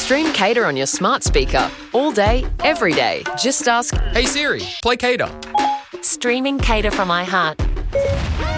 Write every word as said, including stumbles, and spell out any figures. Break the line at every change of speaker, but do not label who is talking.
Stream Cater on your smart speaker. All day, every day. Just ask,
Hey Siri, play Cater.
Streaming Cater from iHeart.